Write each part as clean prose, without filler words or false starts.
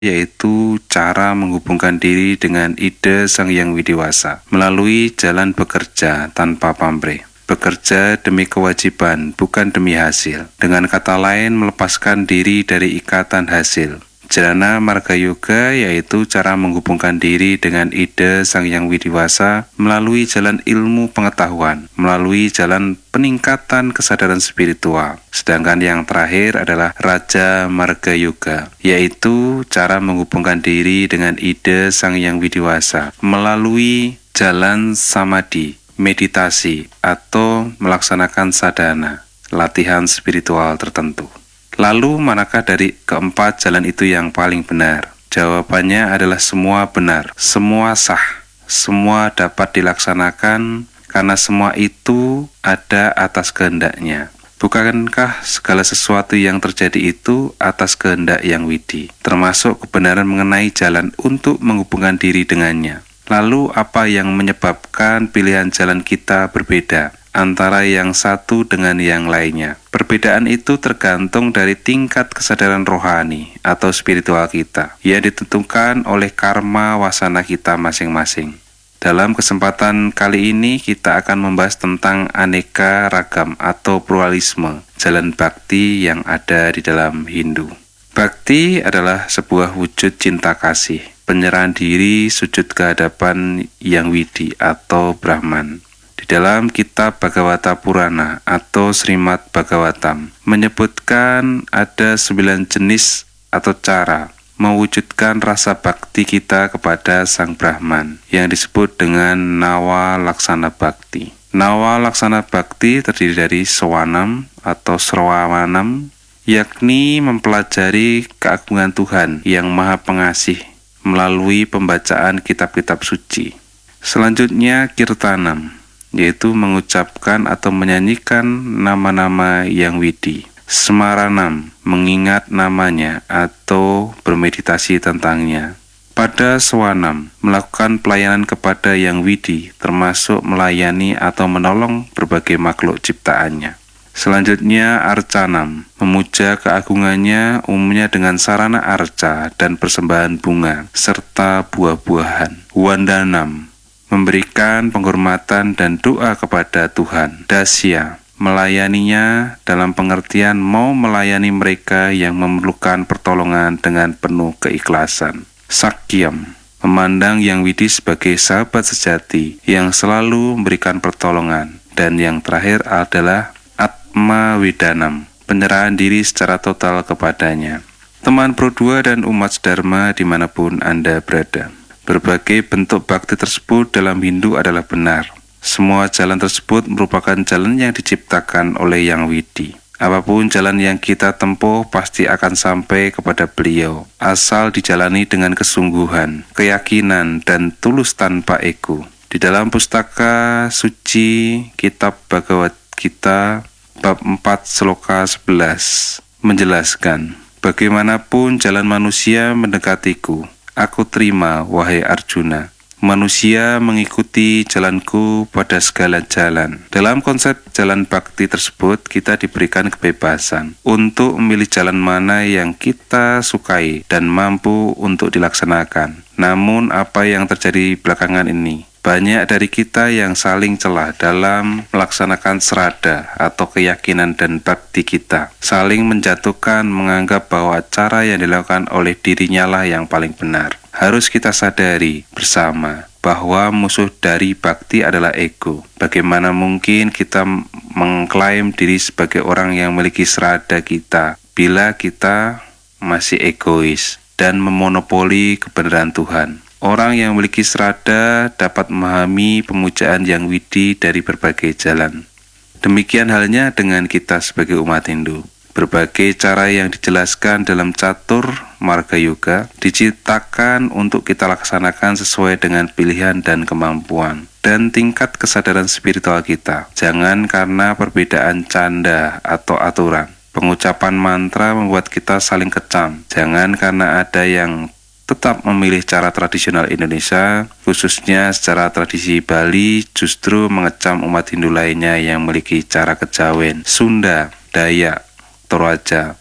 yaitu cara menghubungkan diri dengan ide Sang Yang Widiwasa melalui jalan bekerja tanpa pamrih. Bekerja demi kewajiban, bukan demi hasil. Dengan kata lain, melepaskan diri dari ikatan hasil. Jana Marga Yoga yaitu cara menghubungkan diri dengan ide Sang Yang Widiwasa melalui jalan ilmu pengetahuan, melalui jalan peningkatan kesadaran spiritual. Sedangkan yang terakhir adalah Raja Marga Yoga, yaitu cara menghubungkan diri dengan ide Sang Yang Widiwasa melalui jalan samadhi, meditasi, atau melaksanakan sadhana, latihan spiritual tertentu. Lalu manakah dari keempat jalan itu yang paling benar? Jawabannya adalah semua benar, semua sah, semua dapat dilaksanakan karena semua itu ada atas kehendaknya. Bukankah segala sesuatu yang terjadi itu atas kehendak Yang Widi, termasuk kebenaran mengenai jalan untuk menghubungkan diri dengannya? Lalu apa yang menyebabkan pilihan jalan kita berbeda antara yang satu dengan yang lainnya? Perbedaan itu tergantung dari tingkat kesadaran rohani atau spiritual kita, yang ditentukan oleh karma wasana kita masing-masing. Dalam kesempatan kali ini kita akan membahas tentang aneka ragam atau pluralisme jalan bakti yang ada di dalam Hindu. Bakti adalah sebuah wujud cinta kasih, penyerahan diri, sujud kehadapan Yang Widi atau Brahman. Di dalam kitab Bhagavata Purana atau Srimad Bhagavatam menyebutkan ada 9 jenis atau cara mewujudkan rasa bakti kita kepada Sang Brahman yang disebut dengan Nawa Laksana Bhakti. Nawa Laksana Bhakti terdiri dari Swanam atau Srawanam, yakni mempelajari keagungan Tuhan yang Maha Pengasih melalui pembacaan kitab-kitab suci. Selanjutnya Kirtanam, yaitu mengucapkan atau menyanyikan nama-nama Yang Widi. Smaranam, mengingat namanya atau bermeditasi tentangnya. Pada Swanam, melakukan pelayanan kepada Yang Widi, termasuk melayani atau menolong berbagai makhluk ciptaannya. Selanjutnya Arcanam, memuja keagungannya umumnya dengan sarana arca dan persembahan bunga, serta buah-buahan. Wandanam, memberikan penghormatan dan doa kepada Tuhan. Dasya, melayaninya dalam pengertian mau melayani mereka yang memerlukan pertolongan dengan penuh keikhlasan. Sakyam, memandang Yang Widi sebagai sahabat sejati yang selalu memberikan pertolongan. Dan yang terakhir adalah Atma Wedanam, penyerahan diri secara total kepadanya. Teman Pro 2 dan umat Dharma dimanapun Anda berada, berbagai bentuk bakti tersebut dalam Hindu adalah benar. Semua jalan tersebut merupakan jalan yang diciptakan oleh Yang Widi. Apapun jalan yang kita tempuh pasti akan sampai kepada beliau, asal dijalani dengan kesungguhan, keyakinan, dan tulus tanpa ego. Di dalam pustaka suci Kitab Bhagavad Gita bab 4 sloka 11 menjelaskan, bagaimanapun jalan manusia mendekatiku, aku terima, wahai Arjuna. Manusia mengikuti jalanku pada segala jalan. Dalam konsep jalan bakti tersebut, kita diberikan kebebasan untuk memilih jalan mana yang kita sukai dan mampu untuk dilaksanakan. Namun apa yang terjadi belakangan ini? Banyak dari kita yang saling celah dalam melaksanakan serada atau keyakinan dan bakti kita. Saling menjatuhkan, menganggap bahwa cara yang dilakukan oleh dirinya lah yang paling benar. Harus kita sadari bersama bahwa musuh dari bakti adalah ego. Bagaimana mungkin kita mengklaim diri sebagai orang yang memiliki serada kita bila kita masih egois dan memonopoli kebenaran Tuhan? Orang yang memiliki serada dapat memahami pemujaan Yang Widi dari berbagai jalan. Demikian halnya dengan kita sebagai umat Hindu. Berbagai cara yang dijelaskan dalam catur marga yoga diciptakan untuk kita laksanakan sesuai dengan pilihan dan kemampuan dan tingkat kesadaran spiritual kita. Jangan karena perbedaan canda atau aturan. Pengucapan mantra membuat kita saling kecam. Jangan karena ada yang tetap memilih cara tradisional Indonesia, khususnya secara tradisi Bali, justru mengecam umat Hindu lainnya yang memiliki cara kejawen, Sunda, Dayak, Toraja,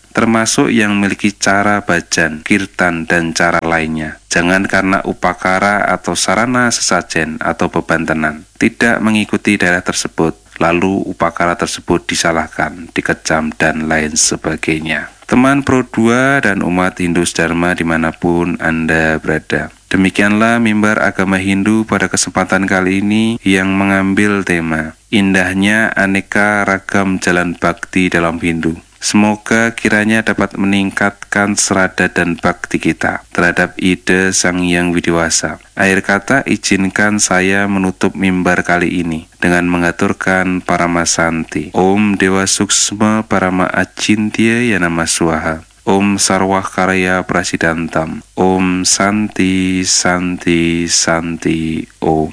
termasuk yang memiliki cara bajan, kirtan, dan cara lainnya. Jangan karena upakara atau sarana sesajen atau beban tenan tidak mengikuti daerah tersebut, lalu upakara tersebut disalahkan, dikecam, dan lain sebagainya. Teman Pro 2 dan umat Hindu Dharma dimanapun Anda berada. Demikianlah mimbar agama Hindu pada kesempatan kali ini yang mengambil tema indahnya aneka ragam jalan bakti dalam Hindu. Semoga kiranya dapat meningkatkan serada dan bakti kita terhadap ide Sang Hyang Widiwasa. Akhir kata, izinkan saya menutup mimbar kali ini dengan mengaturkan Paramasanti. Om Dewa Suksma Parama Acintya Yanama Swaha. Om Sarwah Karya Prasidantam. Om Santi Santi Santi Om.